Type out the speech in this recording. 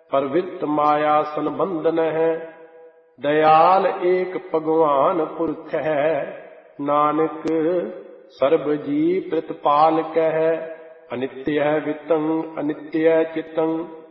परवृत्त माया संबंधन है। दयाल एक भगवान पुरख है, नानक सर्ब जी प्रतिपालक है। अनित्य वित्तं अनित्य चित्तं